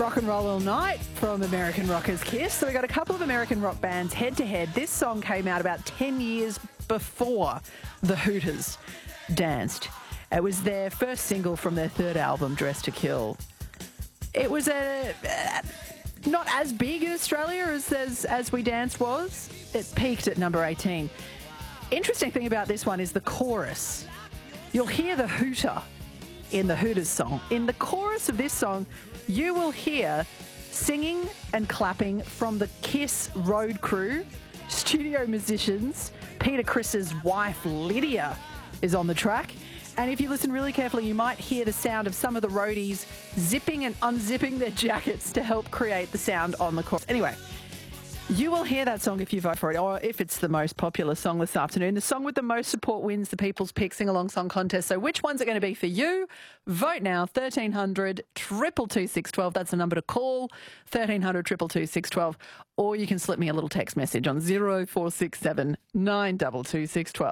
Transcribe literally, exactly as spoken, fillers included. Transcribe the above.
Rock and Roll All Night from American Rockers Kiss. So we got a couple of American rock bands head to head. This song came out about ten years before the Hooters danced. It was their first single from their third album, Dressed to Kill. It was a, uh, not as big in Australia as, as As We Dance was. It peaked at number eighteen. Interesting thing about this one is the chorus. You'll hear the hooter in the Hooters song. In the chorus of this song, you will hear singing and clapping from the Kiss road crew, studio musicians. Peter Criss's wife, Lydia, is on the track. And if you listen really carefully, you might hear the sound of some of the roadies zipping and unzipping their jackets to help create the sound on the chorus. Anyway, you will hear that song if you vote for it, or if it's the most popular song this afternoon. The song with the most support wins the People's Pick Sing-Along Song Contest. So which one's it going to be for you? Vote now, thirteen hundred, two two two, six one two. That's the number to call, thirteen hundred, two two two, six one two. Or you can slip me a little text message on zero four six seven, nine two two, six one two.